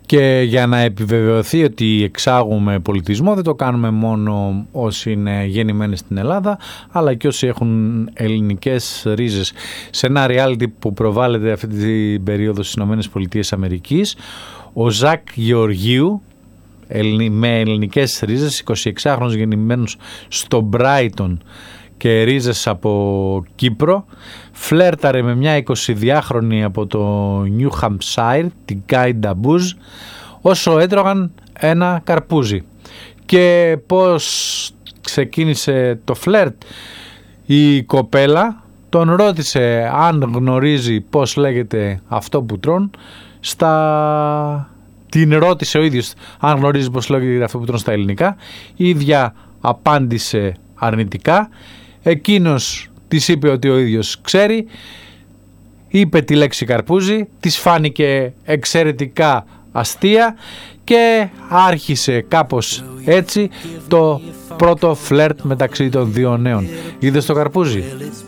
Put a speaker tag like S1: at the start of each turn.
S1: Και για να επιβεβαιωθεί ότι εξάγουμε πολιτισμό, δεν το κάνουμε μόνο όσοι είναι γεννημένοι στην Ελλάδα, αλλά και όσοι έχουν ελληνικές ρίζες. Σε ένα reality που προβάλλεται αυτή την περίοδο στις ΗΠΑ, ο Ζακ Γεωργίου, με ελληνικές ρίζες, 26χρονος γεννημένος στο Brighton και ρίζες από Κύπρο, φλέρταρε με μια 22χρονη από το New Hampshire, την Guy Dabuz, όσο έτρωγαν ένα καρπούζι. Και πώς ξεκίνησε το φλερτ? Η κοπέλα τον ρώτησε αν γνωρίζει πώς λέγεται αυτό που τρών. Την ρώτησε ο ίδιος αν γνωρίζει πώς λέγεται αυτό που τρών στα ελληνικά. Η ίδια απάντησε αρνητικά. Εκείνος της είπε ότι ο ίδιος ξέρει, είπε τη λέξη καρπούζι, της φάνηκε εξαιρετικά αστεία και άρχισε κάπως έτσι το πρώτο φλερτ μεταξύ των δύο νέων. Είδες το καρπούζι?